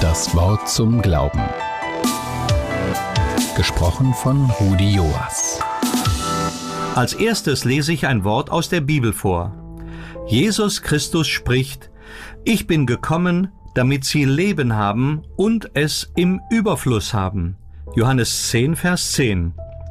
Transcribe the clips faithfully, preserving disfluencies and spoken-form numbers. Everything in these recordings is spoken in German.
Das Wort zum Glauben. Gesprochen von Rudi Joas. Als erstes lese ich ein Wort aus der Bibel vor. Jesus Christus spricht: Ich bin gekommen, damit sie Leben haben und es im Überfluss haben. Johannes zehn, Vers zehn.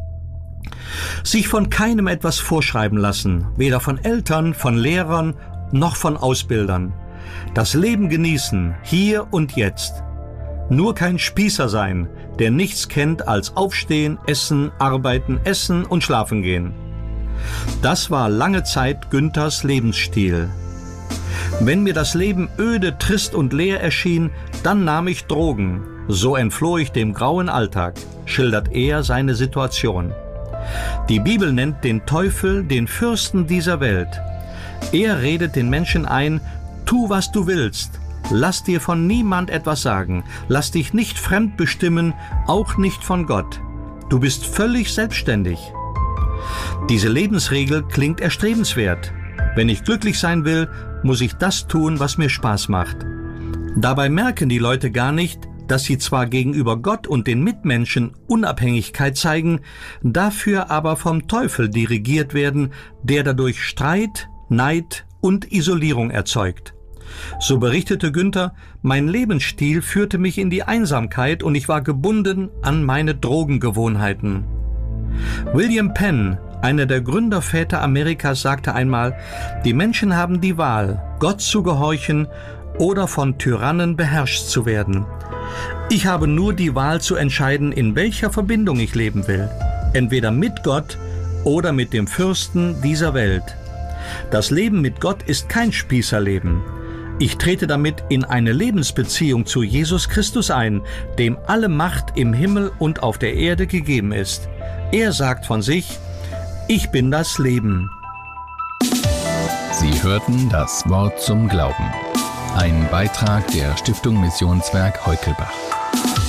Sich von keinem etwas vorschreiben lassen, weder von Eltern, von Lehrern, noch von Ausbildern. Das Leben genießen, hier und jetzt. Nur kein Spießer sein, der nichts kennt als Aufstehen, Essen, Arbeiten, Essen und Schlafen gehen. Das war lange Zeit Günthers Lebensstil. Wenn mir das Leben öde, trist und leer erschien, dann nahm ich Drogen. So entfloh ich dem grauen Alltag, schildert er seine Situation. Die Bibel nennt den Teufel den Fürsten dieser Welt. Er redet den Menschen ein: Tu, was du willst. Lass dir von niemand etwas sagen. Lass dich nicht fremd bestimmen, auch nicht von Gott. Du bist völlig selbstständig. Diese Lebensregel klingt erstrebenswert. Wenn ich glücklich sein will, muss ich das tun, was mir Spaß macht. Dabei merken die Leute gar nicht, dass sie zwar gegenüber Gott und den Mitmenschen Unabhängigkeit zeigen, dafür aber vom Teufel dirigiert werden, der dadurch Streit, Neid und Isolierung erzeugt. So berichtete Günther: Mein Lebensstil führte mich in die Einsamkeit und ich war gebunden an meine Drogengewohnheiten. William Penn, einer der Gründerväter Amerikas, sagte einmal: Die Menschen haben die Wahl, Gott zu gehorchen oder von Tyrannen beherrscht zu werden. Ich habe nur die Wahl zu entscheiden, in welcher Verbindung ich leben will. Entweder mit Gott oder mit dem Fürsten dieser Welt. Das Leben mit Gott ist kein Spießerleben. Ich trete damit in eine Lebensbeziehung zu Jesus Christus ein, dem alle Macht im Himmel und auf der Erde gegeben ist. Er sagt von sich: Ich bin das Leben. Sie hörten das Wort zum Glauben. Ein Beitrag der Stiftung Missionswerk Heukelbach.